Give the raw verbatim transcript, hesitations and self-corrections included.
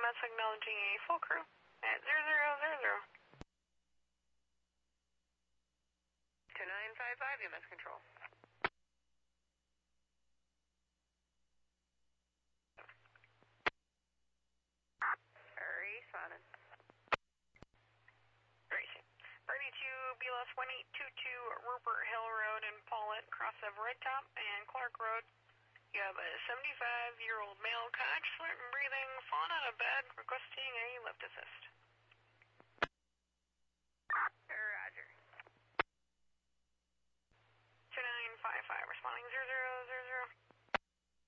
that's acknowledging a full crew at zero zero zero zero. two nine five five, U M S Control. Responding. Racing. Birdie two, B L S one eight two two, Rupert Hill Road in Paulette, cross of Red Top and Clark Road. You have a seventy-five-year-old male, conscious and breathing, fallen out of bed, requesting a lift assist.